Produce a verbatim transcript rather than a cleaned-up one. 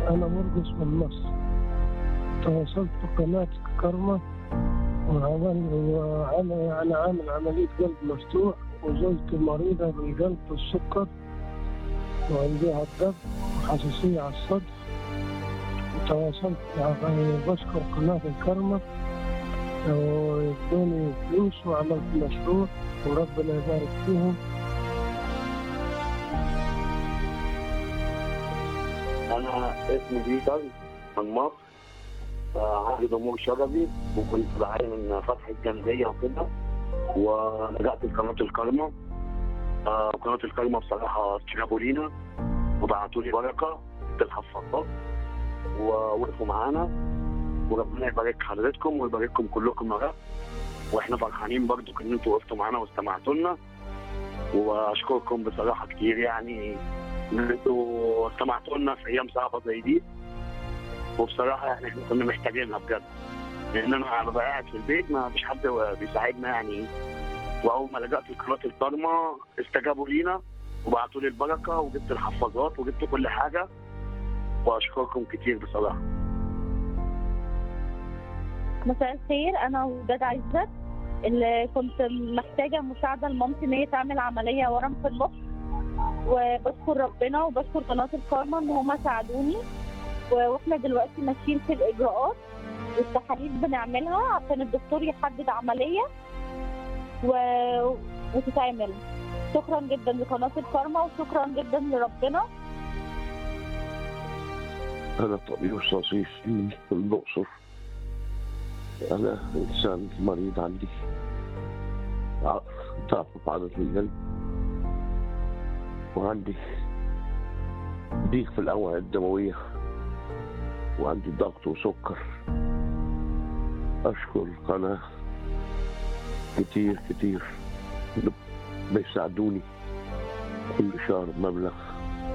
أنا مرقس من مصر. تواصلت بقناة كرمة وعمل وعمل أنا عامل عملية قلب مفتوح، وزوجتي مريضة بالقلب والسكر وعندها الضغط وحساسية على الصدر. وتواصلت مع بشكر قناة الكرمة وادوني فلوس وعملت مشروع وربنا يبارك فيهم. أنا اسمي بيتر من مصر، عندي ضمور شرجي وكنت بعاني من فتحة جلدية وكده، ولجأت لقناة الكرمة. قناة الكرمة بصراحة استجابوا لينا وبعتوا لي بركة الحفاظات ووقفوا معانا، وربنا يبارك حضرتكم ويبارككم كلكم يا رب. واحنا فرحانين برضو ان انتوا وقفتوا معانا واستمعتوا لنا، واشكركم بصراحة كتير يعني ان انتوا استمعتوا لنا في ايام صعبة زي دي. وبصراحة يعني احنا كنا محتاجينها بجد، لان انا ببقى قاعد في البيت ما فيش حد بيساعدنا يعني. واول ما لجأت لقناة الكرمة استجابوا لينا وبعتوا لي البركة وجبت الحفاظات وجبت كل حاجة، واشكركم كتير بصراحة. مساء الخير، انا وداد عزت اللي كنت محتاجه مساعده لمامتي ان هي تعمل عمليه ورم في المخ، وبشكر ربنا وبشكر قناه الكرمة ان هم ساعدوني. واحنا دلوقتي ماشيين في الاجراءات والتحاليل بنعملها عشان الدكتور يحدد عمليه و... وتتعمل. شكرا جدا لقناه الكرمة وشكرا جدا لربنا. انا طبيب صصيف في الاقصر. أنا إنسان مريض، عندي ضعف في عضلة القلب، وعندي ضيق في الأوعية الدموية، وعندي ضغط وسكر. أشكر القناة كتير كتير، بيساعدوني كل شهر مبلغ